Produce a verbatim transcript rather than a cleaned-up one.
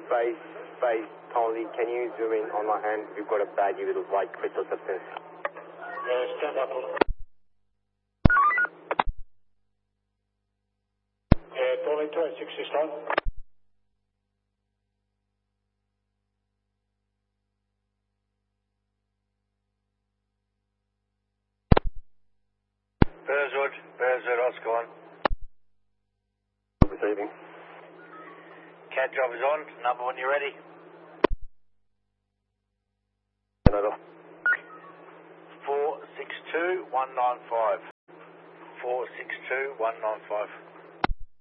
Space, space, Tony, can you zoom in on my hand? We've got a baggie with a white crystal substance. Yeah, stand up. Yeah, Pauline two eight six this time. Burswood, Burswood, Oscar one. Receiving. Cat job is on, number when you're ready. Over. four six two one nine five. four six two one nine five.